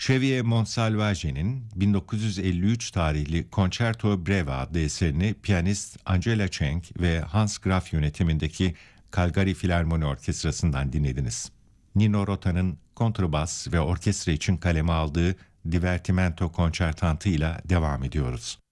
Xavier Monsalvage'nin 1953 tarihli Concerto Breve adlı eserini piyanist Angela Cheng ve Hans Graf yönetimindeki Calgary Filarmoni Orkestrası'ndan dinlediniz. Nino Rota'nın kontrabas ve orkestra için kaleme aldığı Divertimento Concertante ile devam ediyoruz.